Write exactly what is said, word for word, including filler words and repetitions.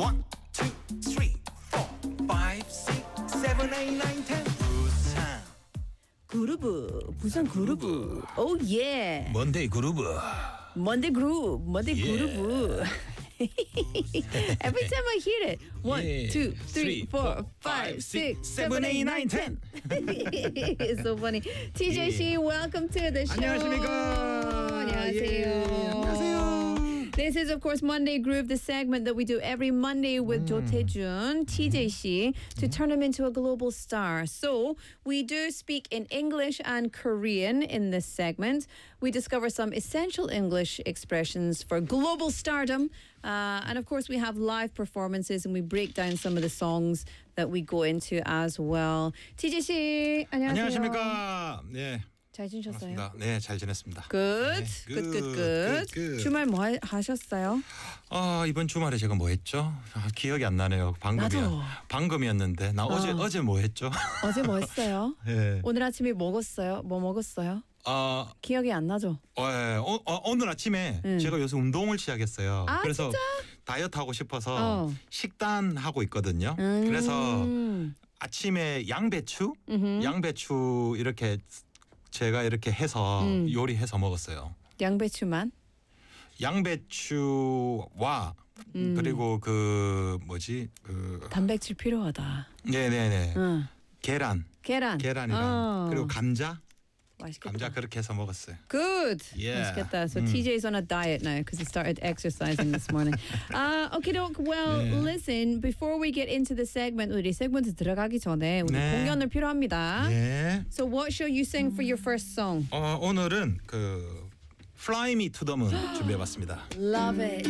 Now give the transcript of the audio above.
One, two, three, four, five, six, seven, eight, nine, ten. 부산 그루브 부산 그루브 오 예 먼데이 그루브. 먼데 그루브 먼데 Yeah. 그루브 Every time I hear it one, Yeah. two, three, four, five, six, seven, eight, nine, ten It's so funny. 티제이 씨, welcome to the show. 안녕하십니까. 안녕하세요. 예, 안녕하세요. This is, of course, Monday Groove, the segment that we do every Monday with Jo Tae-jun, 티제이 씨, to turn him into a global star. So we do speak in English and Korean in this segment. We discover some essential English expressions for global stardom. Uh, and of course, we have live performances and we break down some of the songs that we go into as well. 티제이 씨, 안녕하세요. 안녕하십니까. 네. 잘 지내셨어요? 반갑습니다. 네, 잘 지냈습니다. Good, 네, good, good, good, good. good, good. 주말 뭐 하- 하셨어요? 아, 이번 주말에 제가 뭐 했죠? 아, 기억이 안 나네요. 방금이야. 나도. 방금이었는데 나 어제 어. 어제 뭐 했죠? 어제 뭐 했어요? 예. 오늘 아침에 먹었어요? 뭐 먹었어요? 아, 기억이 안 나죠? 어, 예. 어, 어, 오늘 아침에 응. 제가 요새 운동을 시작했어요. 아, 그래서 진짜? 다이어트 하고 싶어서 어. 식단 하고 있거든요. 음. 그래서 아침에 양배추, 음흠. 양배추 이렇게 제가 이렇게 해서 음. 요리해서 먹었어요. 양배추만? 양배추와 음. 그리고 그 뭐지 그 단백질 필요하다. 네네네 응. 계란 계란. 계란이랑 어. 그리고 감자 맛있겠다. 감자 그렇게 해서 먹었어요. Good. Yeah. 맛있겠다. So 음. 티제이's on a diet now because he started exercising this morning. uh, okay, doke. Well, 네. listen. Before we get into the segment, 우리 세그먼트 들어가기 전에 우리 네. 공연을 필요합니다. 네. So what shall you sing for your first song? 어 오늘은 그 Fly Me to the Moon 준비해봤습니다. Love it.